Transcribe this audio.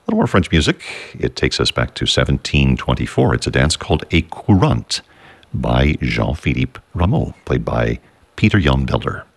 little more French music. It takes us back to 1724. It's a dance called A Courante by Jean-Philippe Rameau, played by Peter Jan Belder.